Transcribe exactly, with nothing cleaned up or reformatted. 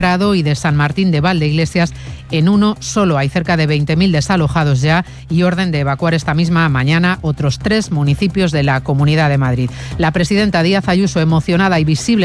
y de San Martín de Valdeiglesias. En uno solo hay cerca de veinte mil desalojados ya y orden de evacuar esta misma mañana otros tres municipios de la Comunidad de Madrid. La presidenta Díaz Ayuso, emocionada y visible